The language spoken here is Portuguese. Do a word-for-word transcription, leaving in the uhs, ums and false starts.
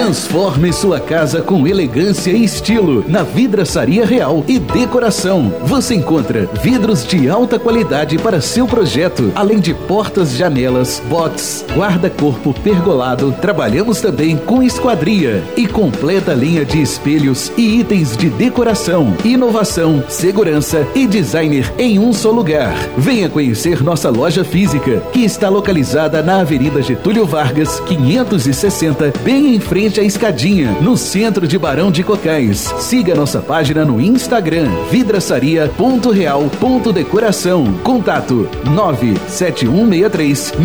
Transforme sua casa com elegância e estilo na Vidraçaria Real e Decoração. Você encontra vidros de alta qualidade para seu projeto, além de portas, janelas, box, guarda-corpo pergolado. Trabalhamos também com esquadria e completa linha de espelhos e itens de decoração, inovação, segurança e designer em um só lugar. Venha conhecer nossa loja física, que está localizada na Avenida Getúlio Vargas, quinhentos e sessenta, bem em frente à escadinha, no centro de Barão de Cocais. Siga nossa página no Instagram, vidraçaria ponto real ponto decoração. Contato nove sete um seis três